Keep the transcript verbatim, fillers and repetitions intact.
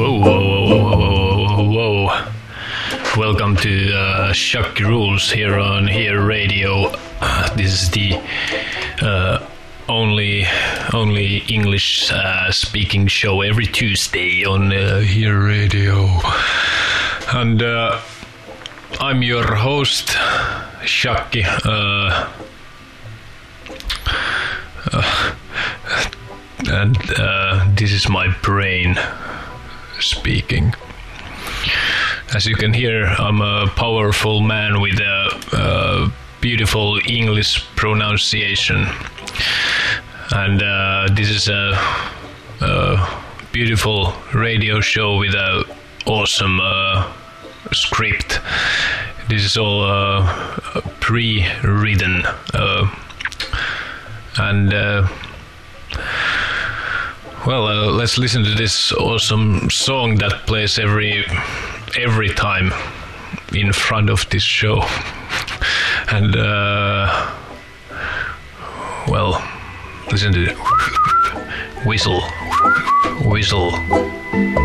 Whoa, whoa, whoa, whoa, whoa, whoa. Welcome to uh, Shakki Rules here on Here Radio. Uh, this is the uh, only only English uh, speaking show every Tuesday on uh, Here Radio. And uh, I'm your host, Shakki. Uh, uh, and uh, this is my brain speaking. As you can hear, I'm a powerful man with a, a beautiful English pronunciation, and uh, this is a, a beautiful radio show with a awesome uh, script. This is all uh, pre-written, uh, and uh, well, uh, let's listen to this awesome song that plays every every time in front of this show. And uh, well, listen to it. Whistle, whistle.